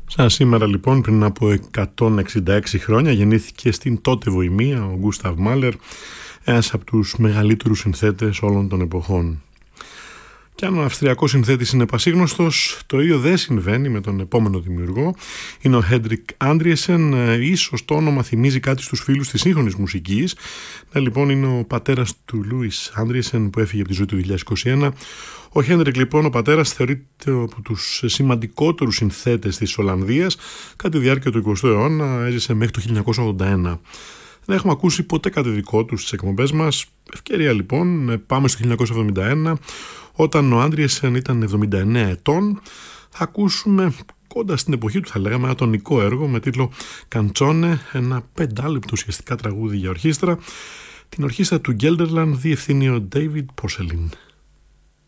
Σαν σήμερα λοιπόν πριν από 166 χρόνια γεννήθηκε στην τότε Βοημία ο Γκούσταβ Μάλερ, ένας από τους μεγαλύτερους συνθέτες όλων των εποχών. Και αν ο αυστριακός συνθέτης είναι πασίγνωστος, το ίδιο δεν συμβαίνει με τον επόμενο δημιουργό. Είναι ο Χέντρικ Άντριεσεν, ίσως το όνομα θυμίζει κάτι στους φίλους της σύγχρονης μουσικής. Λοιπόν, είναι ο πατέρας του Λούις Άντριεσεν που έφυγε από τη ζωή του 2021. Ο Χέντρικ λοιπόν, ο πατέρας, θεωρείται από τους σημαντικότερους συνθέτες της Ολλανδίας. Κατά τη διάρκεια του 20ου αιώνα έζησε μέχρι το 1981. Δεν έχουμε ακούσει ποτέ κάτι δικό του στις εκπομπές μας. Ευκαιρία λοιπόν, πάμε στο 1971, όταν ο Άντριεσεν ήταν 79 ετών. Θα ακούσουμε κοντά στην εποχή του, θα λέγαμε, ένα τονικό έργο με τίτλο «Καντσόνε», ένα 5λεπτο ουσιαστικά τραγούδι για ορχήστρα. Την ορχήστρα του Γκέλντερλαντ διευθύνει ο David Porcellin.